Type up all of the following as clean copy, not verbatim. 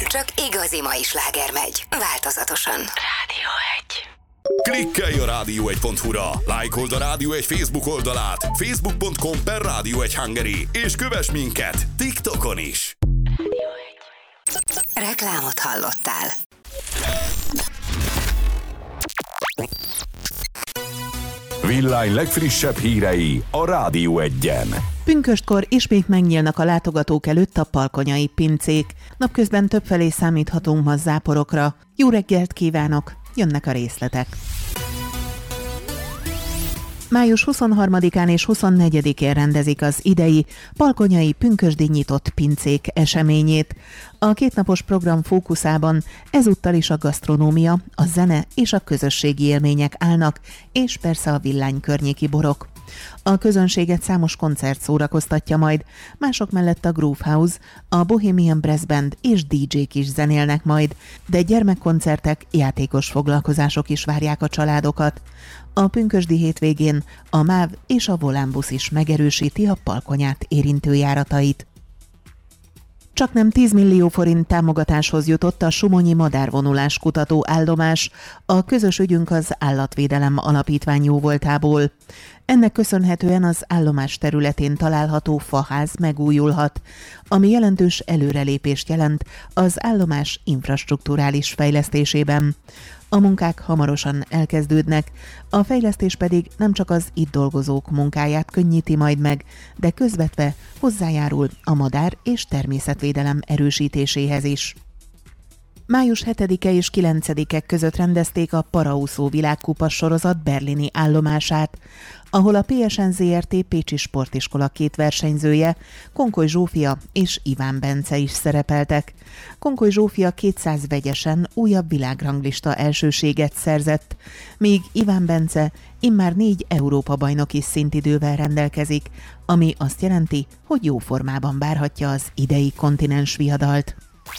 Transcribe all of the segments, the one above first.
Csak igazi mai sláger megy. Változatosan. Rádió 1. Klikkelj a rádió1.hu-ra, lájkold a Rádió 1 Facebook oldalát, facebook.com/Rádió 1 Hungary, és kövess minket TikTokon is. Rádió 1. Reklámot hallottál. Villány legfrissebb hírei a Rádió 1-en. Pünköstkor ismét megnyílnak a látogatók előtt a palkonyai pincék. Napközben többfelé számíthatunk ma záporokra. Jó reggelt kívánok! Jönnek a részletek. Május 23-án és 24-én rendezik az idei palkonyai pünkösdi nyitott pincék eseményét. A kétnapos program fókuszában ezúttal is a gasztronómia, a zene és a közösségi élmények állnak, és persze a Villány környéki borok. A közönséget számos koncert szórakoztatja majd, mások mellett a Groove House, a Bohemian Brass Band és DJ-k is zenélnek majd, de gyermekkoncertek, játékos foglalkozások is várják a családokat. A pünkösdi hétvégén a MÁV és a Volánbusz is megerősíti a palkonyát érintő járatait. Csaknem 10 millió forint támogatáshoz jutott a Somonyi Madárvonulás kutató állomás, a közös ügyünk az Állatvédelem Alapítvány jóvoltából. Ennek köszönhetően az állomás területén található faház megújulhat, ami jelentős előrelépést jelent az állomás infrastrukturális fejlesztésében. A munkák hamarosan elkezdődnek, a fejlesztés pedig nem csak az itt dolgozók munkáját könnyíti majd meg, de közvetve hozzájárul a madár- és természetvédelem erősítéséhez is. Május 7-e és 9-e között rendezték a Paraúszó világkupa sorozat berlini állomását, ahol a PSN Zrt. Pécsi Sportiskola két versenyzője, Konkoly Zsófia és Iván Bence is szerepeltek. Konkoly Zsófia 200 vegyesen újabb világranglista elsőséget szerzett, míg Iván Bence immár 4 Európa-bajnoki szintidővel rendelkezik, ami azt jelenti, hogy jó formában várhatja az idei kontinens viadalt.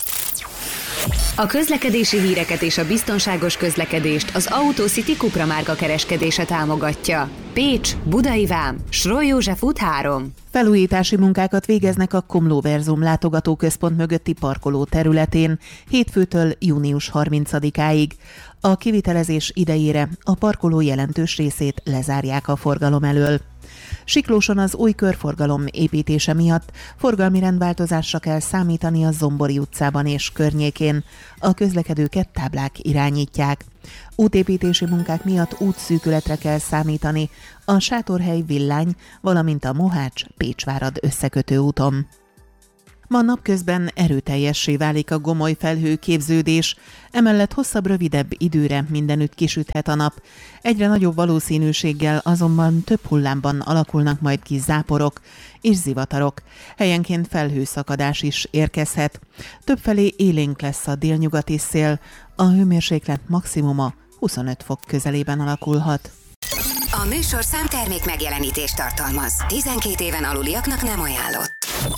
A közlekedési híreket és a biztonságos közlekedést az Autocity Cupra márka kereskedése támogatja. Pécs, Budai Vám, Sroly József út 3. Felújítási munkákat végeznek a Komlóverzum látogatóközpont mögötti parkoló területén hétfőtől június 30-áig. A kivitelezés idejére a parkoló jelentős részét lezárják a forgalom elől. Siklóson az új körforgalom építése miatt forgalmi rendváltozásra kell számítani a Zombori utcában és környékén. A közlekedőket táblák irányítják. Útépítési munkák miatt útszűkületre kell számítani a Sátorhely Villány, valamint a Mohács-Pécsvárad összekötő úton. Ma napközben erőteljessé válik a gomoly felhő képződés, emellett hosszabb-rövidebb időre mindenütt kisüthet a nap. Egyre nagyobb valószínűséggel azonban több hullámban alakulnak majd ki záporok és zivatarok. Helyenként felhőszakadás is érkezhet. Többfelé élénk lesz a délnyugati szél, a hőmérséklet maximuma 25 fok közelében alakulhat. A műsorszám termék megjelenítést tartalmaz. 12 éven aluliaknak nem ajánlott.